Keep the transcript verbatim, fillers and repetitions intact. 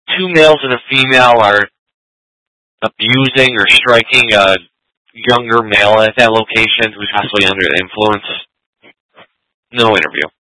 two males and a female are abusing or striking a younger male at that location who's possibly under the influence. No interview.